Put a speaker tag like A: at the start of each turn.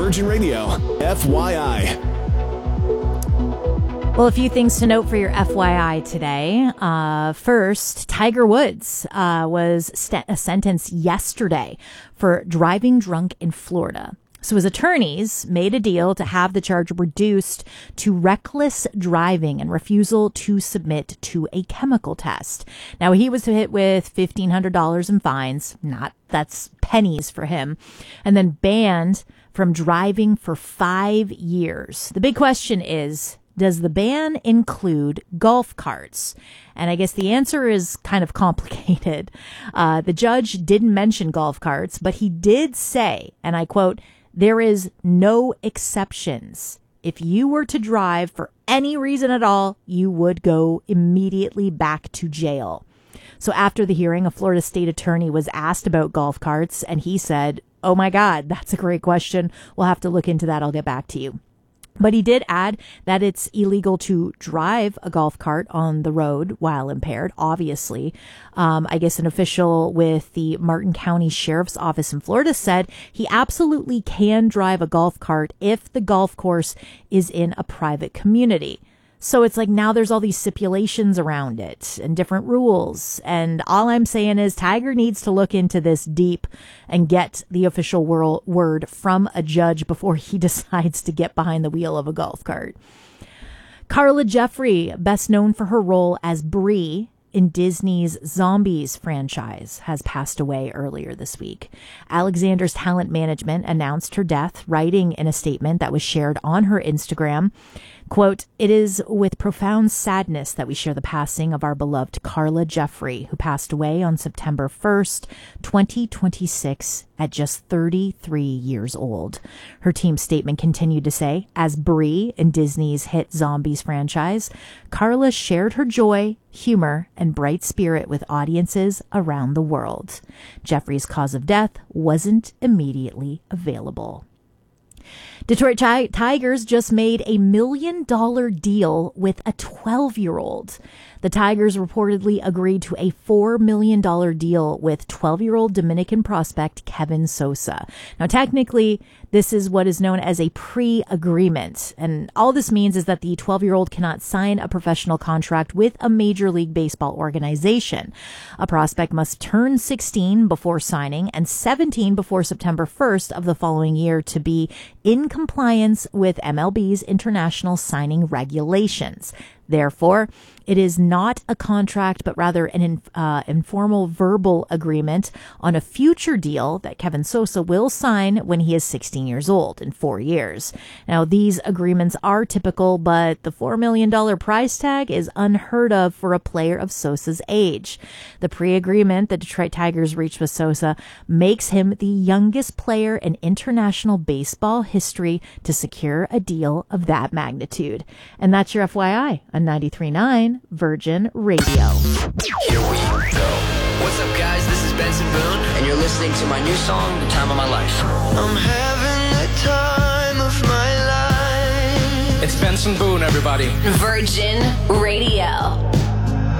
A: Virgin Radio, FYI.
B: Well, a few things to note for your FYI today. First, Tiger Woods was sentenced yesterday for driving drunk in Florida. So his attorneys made a deal to have the charge reduced to reckless driving and refusal to submit to a chemical test. Now, he was hit with $1,500 in fines. That's pennies for him. And then banned from driving for 5 years. The big question is, does the ban include golf carts? And I guess the answer is kind of complicated. The judge didn't mention golf carts, but he did say, and I quote, "There is no exceptions. If you were to drive for any reason at all, you would go immediately back to jail." So after the hearing, a Florida state attorney was asked about golf carts, and he said, "Oh my God, that's a great question. We'll have to look into that. I'll get back to you." But he did add that it's illegal to drive a golf cart on the road while impaired, obviously. I guess an official with the Martin County Sheriff's Office in Florida said he absolutely can drive a golf cart if the golf course is in a private community. So it's like now there's all these stipulations around it and different rules. And all I'm saying is Tiger needs to look into this deep and get the official word from a judge before he decides to get behind the wheel of a golf cart. Carla Jeffrey, best known for her role as Bree in Disney's Zombies franchise, has passed away earlier this week. Alexander's Talent Management announced her death, writing in a statement that was shared on her Instagram, quote, "It is with profound sadness that we share the passing of our beloved Carla Jeffrey, who passed away on September 1st, 2026 at just 33 years old." Her team statement continued to say, as Bree in Disney's hit Zombies franchise, Carla shared her joy, humor, and bright spirit with audiences around the world. Jeffrey's cause of death wasn't immediately available. Detroit Tigers just made a $1 million deal with a 12-year-old. The Tigers reportedly agreed to a $4 million deal with 12-year-old Dominican prospect Kevin Sosa. Now, technically, this is what is known as a pre-agreement. And all this means is that the 12-year-old cannot sign a professional contract with a Major League Baseball organization. A prospect must turn 16 before signing and 17 before September 1st of the following year to be in compliance with MLB's international signing regulations. Therefore, it is not a contract, but rather an informal verbal agreement on a future deal that Kevin Sosa will sign when he is 16 years old in 4 years. Now, these agreements are typical, but the $4 million price tag is unheard of for a player of Sosa's age. The pre-agreement the Detroit Tigers reached with Sosa makes him the youngest player in international baseball history to secure a deal of that magnitude. And that's your FYI on 93.9 Virgin Radio.
C: Here we go. What's up, guys? This is Benson Boone, and you're listening to my new song, The Time of My Life. I'm having the time of my life. It's Benson Boone, everybody.
D: Virgin Radio.